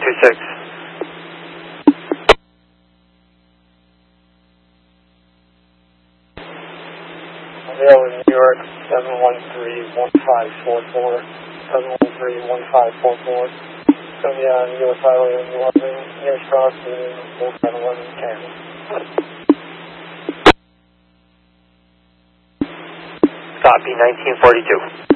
126. Romeo in New York, 713-1544, 713-1544. Going to be on U.S. Highway in New Orleans, nearest crossing, 4711 Canyon. Copy, 1942.